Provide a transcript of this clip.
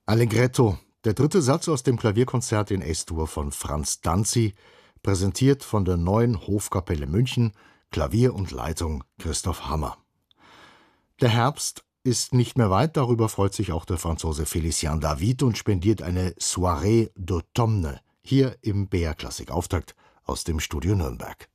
Allegretto, der dritte Satz aus dem Klavierkonzert in Es-Dur von Franz Danzi, präsentiert von der Neuen Hofkapelle München, Klavier und Leitung Christoph Hammer. Der Herbst ist nicht mehr weit, darüber freut sich auch der Franzose Félicien David und spendiert eine Soirée d'automne hier im BR Klassik Auftakt aus dem Studio Nürnberg.